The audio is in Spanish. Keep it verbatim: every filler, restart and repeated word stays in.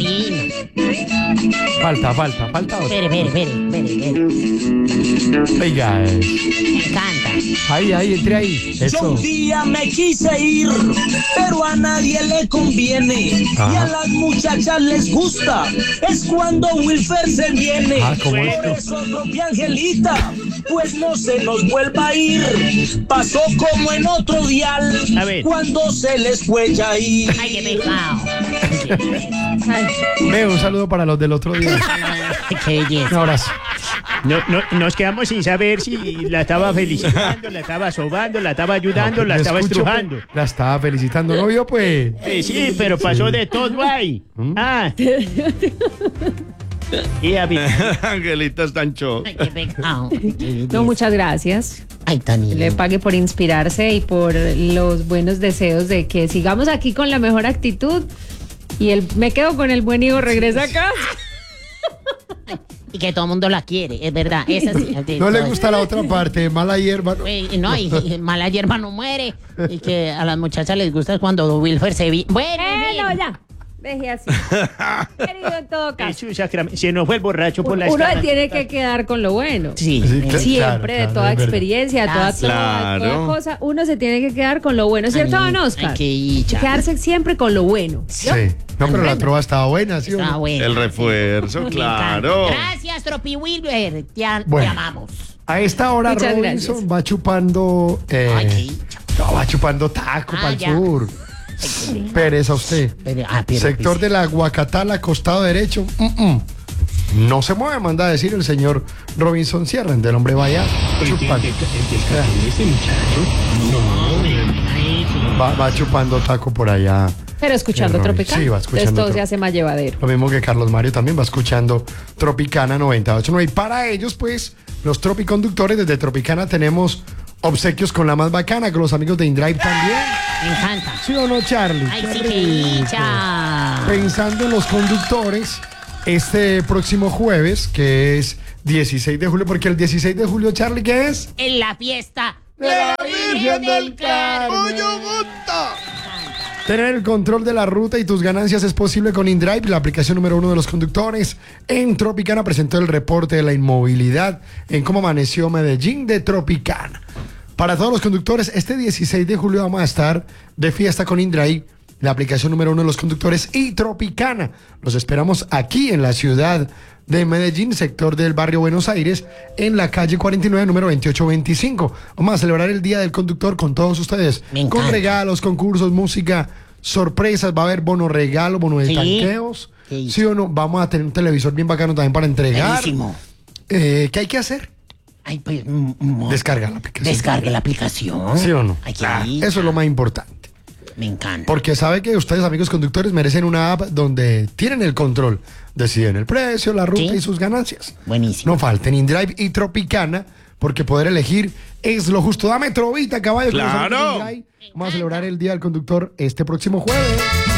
divino. Falta, falta, falta otro. Espere, espere, espere, espere, espere. Oiga, eh, Me encanta. ahí, ahí, entre ahí. Yo Eso. un día me quise ir, pero a nadie le conviene. Ajá. Y a las muchachas les gusta. Es cuando Wilfer se viene. Ah, ¿cómo es? Por eso, tropi Angelita, pues no se nos vuelva a ir. Pasó como en otro dial, A ver. cuando se les fue ya ir. Ay, qué pecado. Ve, un saludo para los del otro día. Qué belleza. Un abrazo. No, no, nos quedamos sin saber si la estaba felicitando, la estaba sobando, la estaba ayudando, No, la yo estaba escucho, estrujando. La estaba felicitando, ¿no vio, pues? Eh, sí, pero pasó de todo ahí. Ah. Y a mí. Angelita está en shock. Ay, qué pecado. No, muchas gracias. Ay, tan Le pague por inspirarse y por los buenos deseos de que sigamos aquí con la mejor actitud. Y el, me quedo con el buen hijo, regresa a casa. Y que todo el mundo la quiere, es verdad. Esa sí. No le gusta la otra parte, mala hierba. ¿No? Y no, y, y mala hierba no muere. Y que a las muchachas les gusta cuando Wilfer se vi. Bueno, en Bueno, fin. ya. Deje así. Querido, en todo caso. Jesús sacrament- Se nos fue el borracho por la Uno escala. tiene que quedar con lo bueno. Sí. Sí, eh, claro. Siempre, de toda es verdad. experiencia, toda, toda, Claro. toda cosa, uno se tiene que quedar con lo bueno, ¿cierto, Ay, don Oscar? ay, qué dicha. Quedarse siempre con lo bueno. Sí. No, pero la trova estaba buena, ¿sí o Ah, no? bueno. El refuerzo, Me claro. encanta. Gracias, Tropi Wilber. Te, a- te Bueno. amamos. A esta hora Muchas Robinson gracias. va chupando. Eh, Ay, qué dicha. no, va chupando taco Ah, para el ya. sur. Pereza usted. Pero, ah, pero, Sector pues, de la Guacatala, costado derecho. mm, mm. No se mueve, manda a decir el señor Robinson Sierra, del hombre vaya chupando. Va, va chupando taco por allá. Pero escuchando Eh, Robin, Tropicana. sí, va escuchando Entonces todo Tro- se hace más llevadero. Lo mismo que Carlos Mario también va escuchando Tropicana noventa y ocho punto nueve. Y para ellos, pues, los tropiconductores, desde Tropicana tenemos obsequios con la más bacana, con los amigos de InDrive también. me encanta. ¿Sí o no, Charlie? Ay, Qué sí, qué rico. dicha. Pensando en los conductores, este próximo jueves, que es dieciséis de julio, porque el dieciséis de julio, Charlie, ¿qué es? En la fiesta De la Virgen del Carmen. Tener el control de la ruta y tus ganancias es posible con InDrive, la aplicación número uno de los conductores. En Tropicana presentó el reporte de la inmovilidad en cómo amaneció Medellín de Tropicana. Para todos los conductores, este dieciséis de julio vamos a estar de fiesta con InDrive, la aplicación número uno de los conductores, y Tropicana. Los esperamos aquí en la ciudad de Medellín, sector del barrio Buenos Aires, en la calle cuarenta y nueve, número veintiocho veinticinco. Vamos a celebrar el Día del Conductor con todos ustedes. Me encanta. Con regalos, concursos, música, sorpresas. Va a haber bono regalo, bono de Sí. tanqueos. Sí. ¿Sí o no? Vamos a tener un televisor bien bacano también para entregar. Buenísimo. Eh, ¿Qué hay que hacer? Ay, pues, mm, mm, Descarga la aplicación. descargue la aplicación. ¿Sí o no? Ay, qué Claro, dicha. eso es lo más importante. Me encanta. Porque sabe que ustedes, amigos conductores, merecen una app donde tienen el control. Deciden el precio, la ruta Sí. y sus ganancias. Buenísimo. No falten InDrive y Tropicana, porque poder elegir es lo justo. Dame trovita, caballo. con los amigos de Claro. InDrive. Vamos a celebrar el Día del Conductor este próximo jueves.